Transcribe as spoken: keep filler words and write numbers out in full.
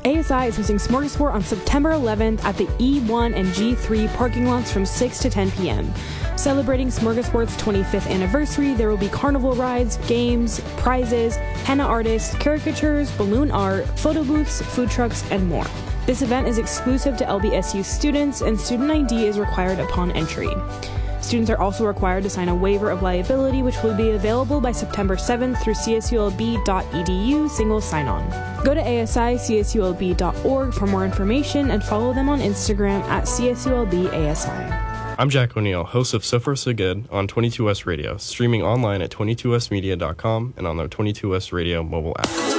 A S I is hosting Smorgasbord on September eleventh at the E one and G three parking lots from six to ten p.m. Celebrating Smorgasbord's twenty-fifth anniversary, there will be carnival rides, games, prizes, henna artists, caricatures, balloon art, photo booths, food trucks, and more. This event is exclusive to L B S U students, and student I D is required upon entry. Students are also required to sign a waiver of liability, which will be available by September seventh through c s u l b dot e d u single sign-on. Go to a s i c s u l b dot org for more information and follow them on Instagram at c s u l b a s i. I'm Jack O'Neill, host of So Far So Good on twenty-two S Radio, streaming online at twenty-two s media dot com and on the twenty-two S Radio mobile app.